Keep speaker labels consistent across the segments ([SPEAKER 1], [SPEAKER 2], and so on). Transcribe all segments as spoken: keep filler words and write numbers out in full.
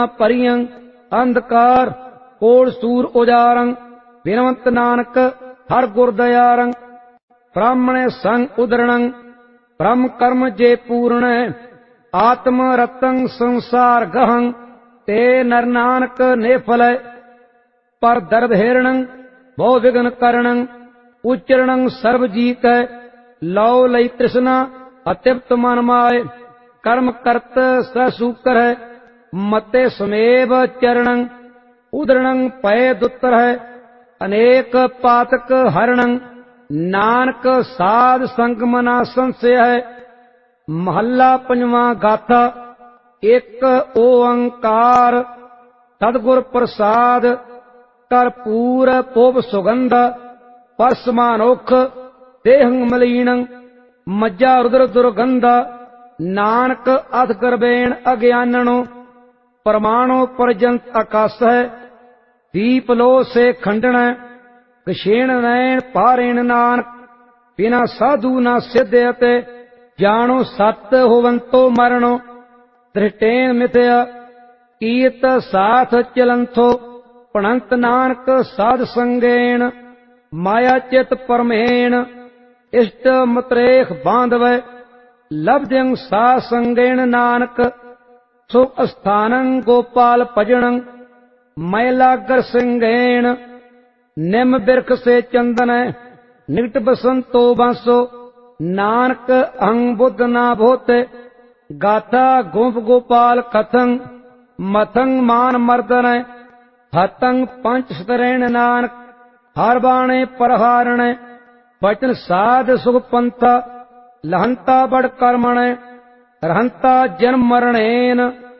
[SPEAKER 1] ਭਰੀਆਂ ਅੰਧਕਾਰ ਕੋੜ ਸੂਰ ਉਜਾਰੰ ਬਿਨਵੰਤ ਨਾਨਕ ਹਰ ਗੁਰ ਦਇਆਰੰ ਬ੍ਰਾਹਮਣੇ ਸੰਗ ਉਦਰਣੰ ਬ੍ਰਹਮ ਕਰਮ ਜੇ ਪੂਰਣੈ ਆਤਮ ਰਤੰ ਸੰਸਾਰ ਗਹੰ ਤੇ ਨਰ ਨਾਨਕ ਨੇਫਲੈ ਪਰ ਦਰਦ ਹੇਰਣੰ ਬਹੁ ਵਿਗਨ ਕਰਣੰ ਉਚਰਣੰ ਸਰਬ ਜੀ ਕੈ ਲਉ ਲਈ ਤ੍ਰਿਸ਼ਨਾ ਅਤਿਪਤ ਮਨ ਮਾਏ ਕਰਮ ਕਰਤ ਸਸੂਕਰ ਹੈ ਮਤੇ ਸਮੇਵ ਚਰਣੰ ਉਦਰਣੰ ਪਏ ਦੁੱਤਰ ਹੈ ਅਨੇਕ ਪਾਤਕ ਹਰਣੰ ਨਾਨਕ ਸਾਧ ਸੰਗ ਮਨਾ ਸੰਸਯ ਹੈ। ਮਹੱਲਾ ਪੰਜਵਾਂ ਗਾਥਾ। ਇੱਕ ਓੰਕਾਰ ਸਤਿਗੁਰ ਪ੍ਰਸਾਦ ਕਰਪੂਰ ਪੋਭ ਸੁਗੰਧ ਪਰਸਮਾਨੋਖ ਦੇਹੰ ਮਲੀਣੰ ਮੱਜਾ ਰੁਦਰ ਦੁਰਗੰਧ ਨਾਨਕ ਅਥ ਕਰਬੇਣ ਅਗਿਆਨਣੋ ਪਰਮਾਣੋ ਪਰਜੰਤ ਆਕਾਸ ਹੈ ਦੀਪ ਲੋ ਸੇ ਖੰਡਣ ਕਸ਼ੇਣ ਨੈਣ ਪਾਰੇਣ ਨਾਨਕ ਬਿਨਾ ਸਾਧੂ ਨਾ ਸਿੱਧ ਅਤੇ ਜਾਣੋ ਸਤ ਹੋਵੰਤੋ ਮਰਣੋ ਦ੍ਰਿਸ਼ਟੇਨ ਮਿਥਿਆ ਕੀਤ ਸਾਥ ਚਲੰਥੋ ਪਣੰਤ ਨਾਨਕ ਸਾਧ ਸੰਗੇਣ ਮਾਇਆ ਚਿਤ ਪਰਮੇਣ ਇਸ਼ਟ ਮਤਰੇਖ ਬਾਂਧਵੈ ਲਬਧਿੰ ਸਾ ਸੰਗੇਣ ਨਾਨਕ ਸੋ ਅਸਥਾਨੰ ਗੋਪਾਲ ਭਜਣੰ ਮੈਲਾਗਰ ਸਿੰਘੇਣ ਨਿਮ ਬਿਰਖ ਸੇ ਚੰਦਨੈ ਨਿਕਟ ਬਸੰਤੋ ਬਾਂਸੋ ਨਾਨਕ ਅਹੰ ਬੁੱਧ ਨਾ ਭੋਤੇ ਗਾਥਾ ਗੋਪ ਗੋਪਾਲ ਕਥੰ ਮਥੰ ਮਾਨ ਮਰਦਨੈ ਹਤੰ ਪੰਚ ਸਤਰੇਣ ਨਾਨਕ ਹਰ ਬਾਣੇ ਪਰਹਾਰਣੈ ਬਚਨ ਸਾਧ ਸੁਖ ਪੰਥਾ ਲਹੰਤਾ ਬੜ ਕਰਮਣੈ ਰਹੰਤਾ ਜਨਮ ਮਰਣੇਨ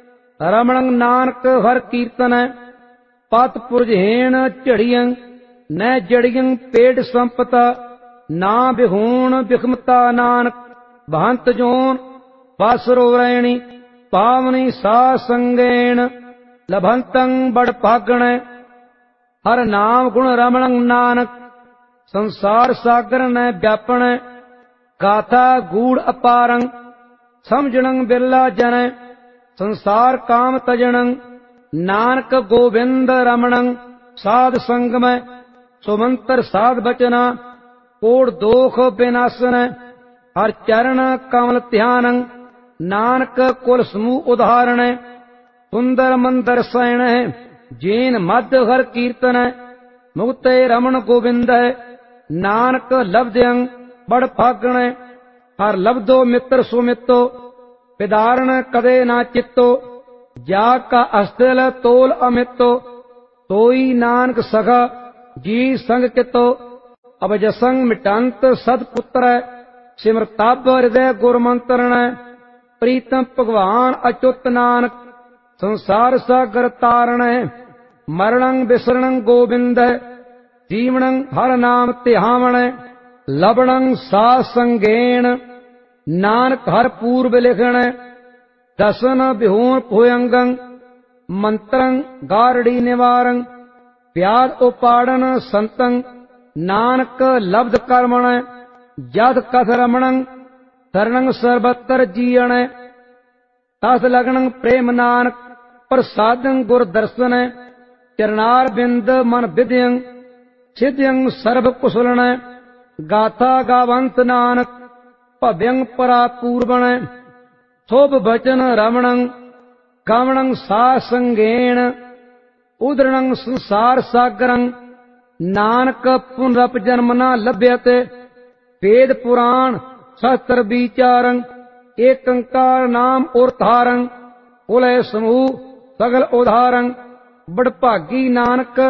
[SPEAKER 1] ਰਮਣੰ ਨਾਨਕ ਹਰ ਕੀਰਤਨੈ ਪਤ ਪੁਰਜਹੇਣ ਝੜੀਆਂ ਨੈ ਜੜੀਆਂ ਪੇਟ ਸੰਪਤਾ ਨਾ ਬਿਹੂਣ ਬਿਖਮਤਾ ਨਾਨਕ ਬਹੰਤ ਜੋਨ ਬਾਸਰੋ ਰੈਣੀ ਪਾਵਨੀ ਸਾ ਸੰਗੇਣ ਲਭੰਤੰ ਬੜ ਭਾਗਣੈ ਹਰ ਨਾਮ ਗੁਣ ਰਮਣੰ ਨਾਨਕ ਸੰਸਾਰ ਸਾਗਰ ਨੈ ਵਿਆਪਣੈ ਗਾਥਾ ਗੂੜ ਅਪਾਰੰ ਸਮਝਣੰ ਬਿਰਲਾ ਜਨੈ ਸੰਸਾਰ ਕਾਮ ਤਜਣੰ ਨਾਨਕ ਗੋਬਿੰਦ ਰਮਣੰ ਸਾਧ ਸੰਗਮੈ ਸੁਮੰਤਰ ਸਾਧ ਬਚਨਾ ਕੋੜ ਦੋਖ ਬਿਨਾਸਨੈ ਹਰ ਚਰਨ ਕਮਲ ਧਿਆਨੰ ਨਾਨਕ ਕੁਲ ਸਮੂਹ ਉਧਾਰਣੈ ਸੁੰਦਰ ਮੰਦਰ ਸੈਣੈ ਜੀਨ ਮਧ ਹਰ ਕੀਰਤਨੈ ਮੁਕਤੇ ਰਮਣ ਗੋਬਿੰਦੈ ਨਾਨਕ ਲਬਧਿੰ ਬੜ ਭਾਗਣੈ ਹਰ ਲਬਧੋ ਮਿੱਤਰ ਸੁਮਿੱਤੋ ਵਿਦਾਰਣ ਕਦੇ ਨਾ ਚਿੱਤੋ ਜਾ ਕਾ ਅਸਤਲ ਤੋਲ ਅਮਿਤੋ ਤੋਈ ਨਾਨਕ ਸਖਾ ਜੀ ਸੰਗ ਕਿਤੋ ਅਬਜਸੰਗ ਮਿਟੰਤ ਸਤ ਪੁੱਤਰੈ ਸਿਮਰਤਬ ਹਿਰਦੈ ਗੁਰ ਮੰਤਰਣੈ ਪ੍ਰੀਤਮ ਭਗਵਾਨ ਅਚੁੱਤ ਨਾਨਕ ਸੰਸਾਰ ਸਾਗਰ ਤਾਰਣੈ ਮਰਣੰ ਬਿਸਰਣੰ ਗੋਬਿੰਦੈ ਜੀਵਣੰ ਹਰ ਨਾਮ ਧਿਆਵਣੈ ਲਬਣੰ ਸਾ ਸੰਗੇਣ ਨਾਨਕ ਹਰ ਪੂਰਬ ਲਿਖਣੈ ਦਸਨ ਬਿਹੂਣ ਭੁਯੰਗੰ ਮੰਤਰੰ ਗਾਰੜੀ ਨਿਵਾਰੰ ਵਿਆਦ ਉਪਾੜਨ ਸੰਤੰ ਨਾਨਕ ਲਬਧ ਕਰਮਣੈ ਜਦ ਕਥ ਰਮਣੰ ਸਰਣੰ ਸਰਬਤਰ ਜੀਅਣੈ ਤਸ ਲਗਣੰ ਪ੍ਰੇਮ ਨਾਨਕ ਪ੍ਰਸਾਦੰ ਗੁਰ ਦਰਸਨੈ ਚਰਨਾਰ ਬਿੰਦ ਮਨ ਵਿਦਿਅੰ ਸਿਧਿਅੰ ਸਰਬ ਕੁਸਲਣੈ ਗਾਥਾ ਗਾਵੰਤ ਨਾਨਕ ਭਵਯੰ ਪਰਾ ਪੂਰਬਣੈ ਸੋਭ ਬਚਨ ਰਮਣੰ ਗਾਵਣੰ ਸਾ ਸੰਗੇਣ ਉਦਰਣੰ ਸੰਸਾਰ ਸਾਗਰੰ ਨਾਨਕ ਪੁਨਰਪ ਜਨਮ ਨਾ ਲੱਭਿਅਤੇ ਵੇਦ ਪੁਰਾਣ ਸ਼ਾਸਤਰ ਵਿਚਾਰੰ ਏਕੰਕਾਰ ਨਾਮ ਉਰਧਾਰੰ ਉਲੇ ਸਮੂਹ ਸਗਲ ਉਧਾਰੰ ਬੜ ਭਾਗੀ ਨਾਨਕ